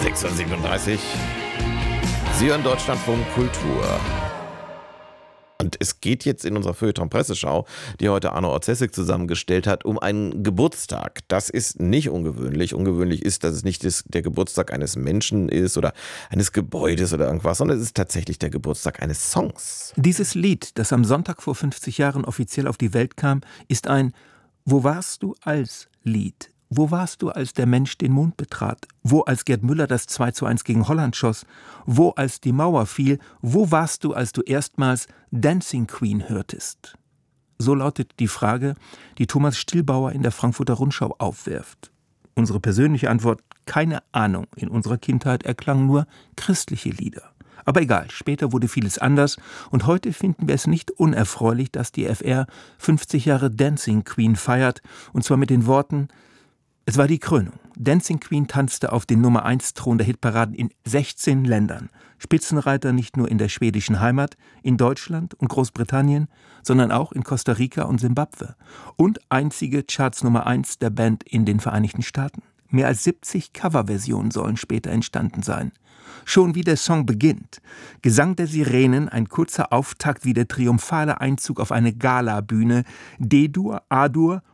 6:37 Sie hören Deutschlandfunk Kultur. Und es geht jetzt in unserer Feuilleton-Presseschau, die heute Arno Orzessig zusammengestellt hat, um einen Geburtstag. Das ist nicht ungewöhnlich. Ungewöhnlich ist, dass es nicht der Geburtstag eines Menschen ist oder eines Gebäudes oder irgendwas, sondern es ist tatsächlich der Geburtstag eines Songs. Dieses Lied, das am Sonntag vor 50 Jahren offiziell auf die Welt kam, ist ein »Wo warst du als« Lied. Wo warst du, als der Mensch den Mond betrat? Wo, als Gerd Müller das 2:1 gegen Holland schoss? Wo, als die Mauer fiel? Wo warst du, als du erstmals Dancing Queen hörtest? So lautet die Frage, die Thomas Stillbauer in der Frankfurter Rundschau aufwirft. Unsere persönliche Antwort: keine Ahnung. In unserer Kindheit erklangen nur christliche Lieder. Aber egal, später wurde vieles anders und heute finden wir es nicht unerfreulich, dass die FR 50 Jahre Dancing Queen feiert, und zwar mit den Worten: Es war die Krönung. Dancing Queen tanzte auf den Nummer-1-Thron der Hitparaden in 16 Ländern. Spitzenreiter nicht nur in der schwedischen Heimat, in Deutschland und Großbritannien, sondern auch in Costa Rica und Simbabwe. Und einzige Charts Nummer 1 der Band in den Vereinigten Staaten. Mehr als 70 Coverversionen sollen später entstanden sein. Schon wie der Song beginnt. Gesang der Sirenen, ein kurzer Auftakt wie der triumphale Einzug auf eine Galabühne. D-Dur, A-Dur,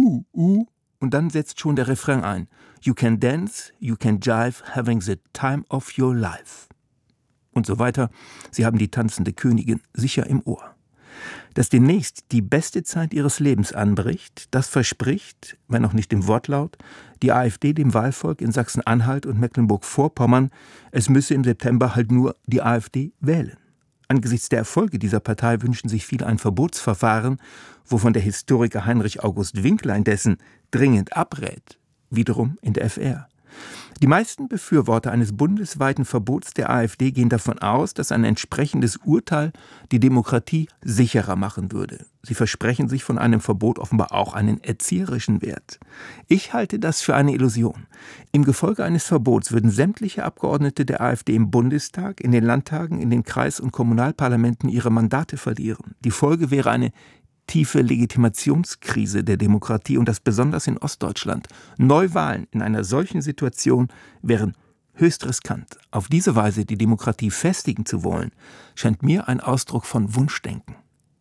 und dann setzt schon der Refrain ein. You can dance, you can jive, having the time of your life. Und so weiter. Sie haben die tanzende Königin sicher im Ohr. Dass demnächst die beste Zeit ihres Lebens anbricht, das verspricht, wenn auch nicht im Wortlaut, die AfD dem Wahlvolk in Sachsen-Anhalt und Mecklenburg-Vorpommern. Es müsse im September halt nur die AfD wählen. Angesichts der Erfolge dieser Partei wünschen sich viele ein Verbotsverfahren, wovon der Historiker Heinrich August Winkler indessen dringend abrät, wiederum in der FR. Die meisten Befürworter eines bundesweiten Verbots der AfD gehen davon aus, dass ein entsprechendes Urteil die Demokratie sicherer machen würde. Sie versprechen sich von einem Verbot offenbar auch einen erzieherischen Wert. Ich halte das für eine Illusion. Im Gefolge eines Verbots würden sämtliche Abgeordnete der AfD im Bundestag, in den Landtagen, in den Kreis- und Kommunalparlamenten ihre Mandate verlieren. Die Folge wäre eine tiefe Legitimationskrise der Demokratie, und das besonders in Ostdeutschland. Neuwahlen in einer solchen Situation wären höchst riskant. Auf diese Weise die Demokratie festigen zu wollen, scheint mir ein Ausdruck von Wunschdenken.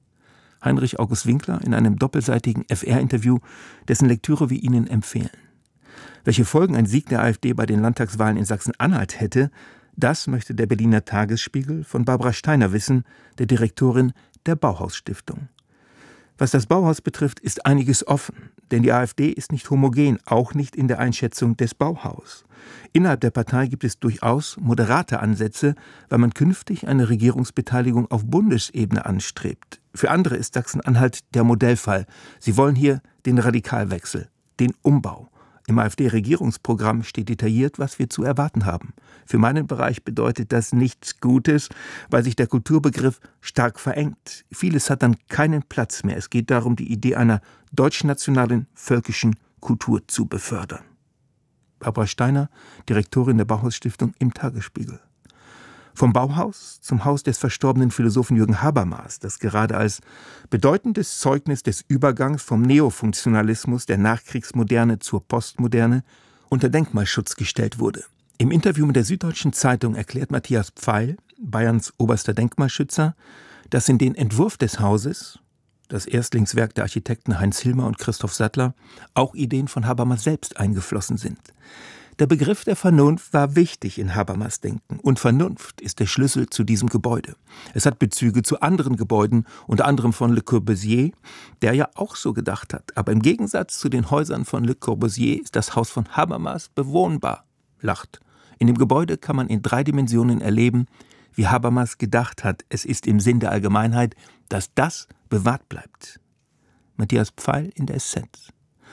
Heinrich August Winkler in einem doppelseitigen FR-Interview, dessen Lektüre wir Ihnen empfehlen. Welche Folgen ein Sieg der AfD bei den Landtagswahlen in Sachsen-Anhalt hätte, das möchte der Berliner Tagesspiegel von Barbara Steiner wissen, der Direktorin der Bauhaus-Stiftung. Was das Bauhaus betrifft, ist einiges offen, denn die AfD ist nicht homogen, auch nicht in der Einschätzung des Bauhaus. Innerhalb der Partei gibt es durchaus moderate Ansätze, weil man künftig eine Regierungsbeteiligung auf Bundesebene anstrebt. Für andere ist Sachsen-Anhalt der Modellfall. Sie wollen hier den Radikalwechsel, den Umbau. Im AfD-Regierungsprogramm steht detailliert, was wir zu erwarten haben. Für meinen Bereich bedeutet das nichts Gutes, weil sich der Kulturbegriff stark verengt. Vieles hat dann keinen Platz mehr. Es geht darum, die Idee einer deutschnationalen, völkischen Kultur zu befördern. Barbara Steiner, Direktorin der Bauhaus-Stiftung im Tagesspiegel. Vom Bauhaus zum Haus des verstorbenen Philosophen Jürgen Habermas, das gerade als bedeutendes Zeugnis des Übergangs vom Neofunktionalismus der Nachkriegsmoderne zur Postmoderne unter Denkmalschutz gestellt wurde. Im Interview mit der Süddeutschen Zeitung erklärt Matthias Pfeil, Bayerns oberster Denkmalschützer, dass in den Entwurf des Hauses, das Erstlingswerk der Architekten Heinz Hilmer und Christoph Sattler, auch Ideen von Habermas selbst eingeflossen sind. Der Begriff der Vernunft war wichtig in Habermas Denken, und Vernunft ist der Schlüssel zu diesem Gebäude. Es hat Bezüge zu anderen Gebäuden, unter anderem von Le Corbusier, der ja auch so gedacht hat. Aber im Gegensatz zu den Häusern von Le Corbusier ist das Haus von Habermas bewohnbar, lacht. In dem Gebäude kann man in 3 Dimensionen erleben, wie Habermas gedacht hat. Es ist im Sinn der Allgemeinheit, dass das bewahrt bleibt. Matthias Pfeil in der Essenz.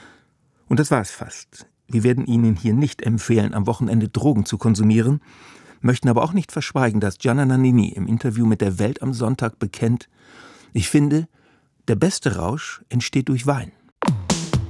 Und das war es fast. Wir werden Ihnen hier nicht empfehlen, am Wochenende Drogen zu konsumieren, möchten aber auch nicht verschweigen, dass Gianna Nannini im Interview mit der Welt am Sonntag bekennt: Ich finde, der beste Rausch entsteht durch Wein.